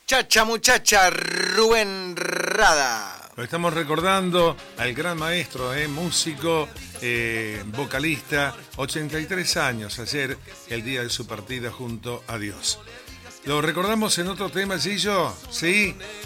Chacha muchacha, Rubén Rada. Lo estamos recordando al gran maestro, músico, vocalista, 83 años ayer, el día de su partida junto a Dios. ¿Lo recordamos en otro tema, Gillo? ¿Sí?